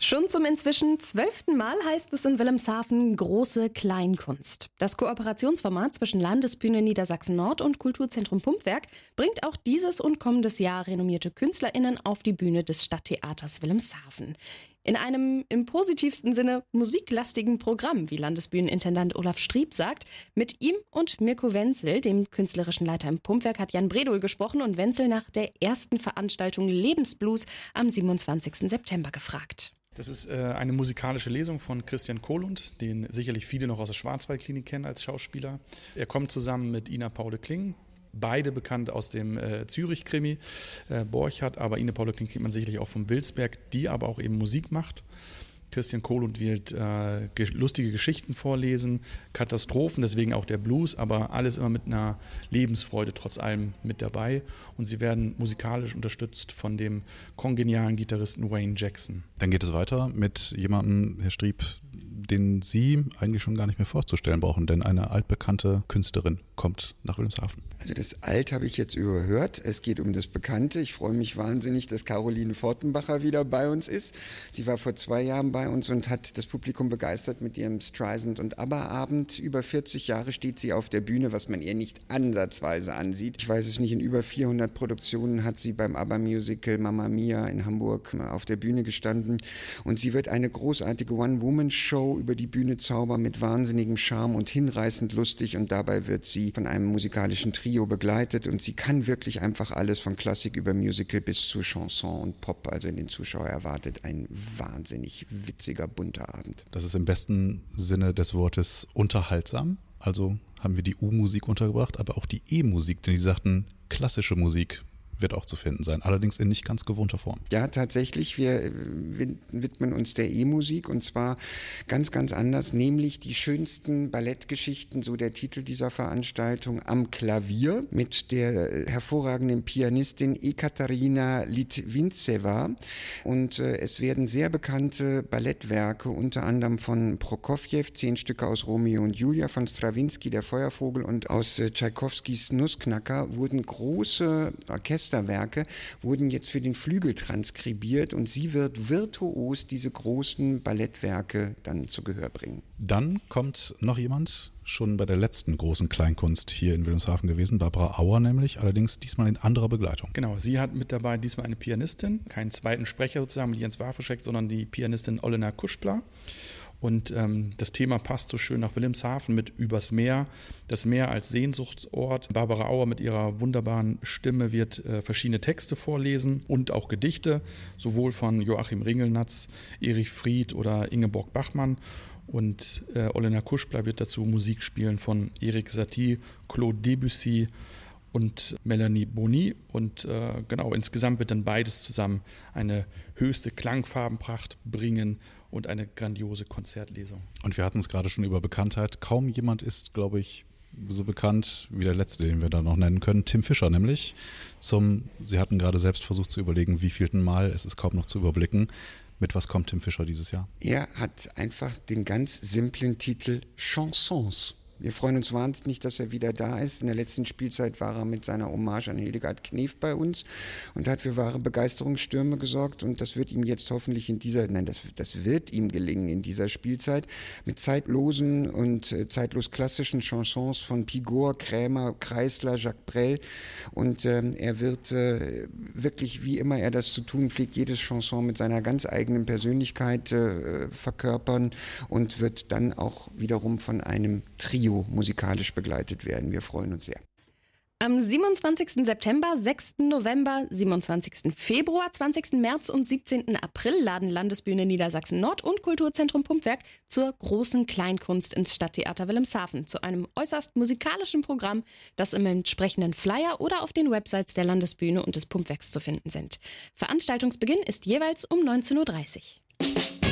Schon zum inzwischen 12. Mal heißt es in Wilhelmshaven große Kleinkunst. Das Kooperationsformat zwischen Landesbühne Niedersachsen-Nord und Kulturzentrum Pumpwerk bringt auch dieses und kommendes Jahr renommierte KünstlerInnen auf die Bühne des Stadttheaters Wilhelmshaven. In einem im positivsten Sinne musiklastigen Programm, wie Landesbühnenintendant Olaf Strieb sagt. Mit ihm und Mirko Wenzel, dem künstlerischen Leiter im Pumpwerk, hat Jan Bredohl gesprochen und Wenzel nach der ersten Veranstaltung Lebensblues am 27. September gefragt. Das ist eine musikalische Lesung von Christian Kohlund, den sicherlich viele noch aus der Schwarzwaldklinik kennen als Schauspieler. Er kommt zusammen mit Ina Paule Kling, beide bekannt aus dem Zürich-Krimi Borchardt, aber Ina Paule Kling kennt man sicherlich auch vom Wilsberg, die aber auch eben Musik macht. Christian Kohlund wird lustige Geschichten vorlesen, Katastrophen, deswegen auch der Blues, aber alles immer mit einer Lebensfreude trotz allem mit dabei. Und sie werden musikalisch unterstützt von dem kongenialen Gitarristen Wayne Jackson. Dann geht es weiter mit jemandem, Herr Strieb, den Sie eigentlich schon gar nicht mehr vorzustellen brauchen, denn eine altbekannte Künstlerin kommt nach Wilhelmshaven. Also das Alt habe ich jetzt überhört. Es geht um das Bekannte. Ich freue mich wahnsinnig, dass Caroline Fortenbacher wieder bei uns ist. Sie war vor 2 Jahren bei uns und hat das Publikum begeistert mit ihrem Streisand- und ABBA-Abend. Über 40 Jahre steht sie auf der Bühne, was man ihr nicht ansatzweise ansieht. Ich weiß es nicht, in über 400 Produktionen hat sie beim ABBA-Musical Mamma Mia in Hamburg auf der Bühne gestanden. Und sie wird eine großartige One-Woman-Show über die Bühne zaubern mit wahnsinnigem Charme und hinreißend lustig. Und dabei wird sie von einem musikalischen Trio begleitet. Und sie kann wirklich einfach alles von Klassik über Musical bis zu Chanson und Pop. Also den Zuschauer erwartet ein wahnsinnig witziger, bunter Abend. Das ist im besten Sinne des Wortes unterhaltsam. Also haben wir die U-Musik untergebracht, aber auch die E-Musik, denn die sagten, klassische Musik wird auch zu finden sein, allerdings in nicht ganz gewohnter Form. Ja, tatsächlich, wir widmen uns der E-Musik und zwar ganz, ganz anders, nämlich die schönsten Ballettgeschichten, so der Titel dieser Veranstaltung, am Klavier mit der hervorragenden Pianistin Ekaterina Litvintseva und es werden sehr bekannte Ballettwerke, unter anderem von Prokofjew, 10 Stücke aus Romeo und Julia, von Strawinsky, der Feuervogel und aus Tschaikowskis Nussknacker wurden große Orchesterwerke wurden jetzt für den Flügel transkribiert und sie wird virtuos diese großen Ballettwerke dann zu Gehör bringen. Dann kommt noch jemand, schon bei der letzten großen Kleinkunst hier in Wilhelmshaven gewesen, Barbara Auer nämlich, allerdings diesmal in anderer Begleitung. Genau, sie hat mit dabei diesmal eine Pianistin, keinen zweiten Sprecher sozusagen mit Jens Wawrschek, sondern die Pianistin Olena Kuschpla. Und das Thema passt so schön nach Wilhelmshaven mit Übers Meer, das Meer als Sehnsuchtsort. Barbara Auer mit ihrer wunderbaren Stimme wird verschiedene Texte vorlesen und auch Gedichte, sowohl von Joachim Ringelnatz, Erich Fried oder Ingeborg Bachmann. Und Olena Kuschpla wird dazu Musik spielen von Erik Satie, Claude Debussy und Melanie Boni. Und genau, insgesamt wird dann beides zusammen eine höchste Klangfarbenpracht bringen und eine grandiose Konzertlesung. Und wir hatten es gerade schon über Bekanntheit. Kaum jemand ist, glaube ich, so bekannt wie der letzte, den wir da noch nennen können. Tim Fischer nämlich. Sie hatten gerade selbst versucht zu überlegen, wievielten Mal, es ist kaum noch zu überblicken. Mit was kommt Tim Fischer dieses Jahr? Er hat einfach den ganz simplen Titel Chansons. Wir freuen uns wahnsinnig, dass er wieder da ist. In der letzten Spielzeit war er mit seiner Hommage an Hildegard Knef bei uns und hat für wahre Begeisterungsstürme gesorgt. Und das wird ihm jetzt hoffentlich das wird ihm gelingen in dieser Spielzeit mit zeitlosen und zeitlos klassischen Chansons von Pigault, Krämer, Kreisler, Jacques Brel. Und er wird wirklich, wie immer er das zu tun pflegt, jedes Chanson mit seiner ganz eigenen Persönlichkeit verkörpern und wird dann auch wiederum von einem Trio musikalisch begleitet werden. Wir freuen uns sehr. Am 27. September, 6. November, 27. Februar, 20. März und 17. April laden Landesbühne Niedersachsen-Nord und Kulturzentrum Pumpwerk zur großen Kleinkunst ins Stadttheater Wilhelmshaven zu einem äußerst musikalischen Programm, das im entsprechenden Flyer oder auf den Websites der Landesbühne und des Pumpwerks zu finden sind. Veranstaltungsbeginn ist jeweils um 19:30 Uhr.